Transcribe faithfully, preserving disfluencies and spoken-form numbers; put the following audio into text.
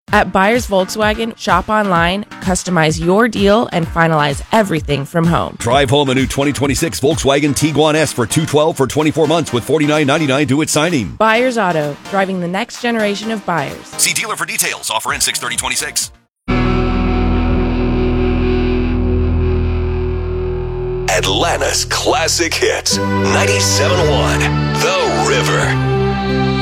At Buyers Volkswagen, shop online, customize your deal, and finalize everything from home. Drive home a new twenty twenty-six Volkswagen Tiguan S for two hundred twelve dollars for twenty-four months with forty-nine ninety-nine due at signing. Buyers Auto, driving the next generation of buyers. See dealer for details. Offer in six thirty twenty-six. Atlanta's classic hits. ninety-seven point one The River.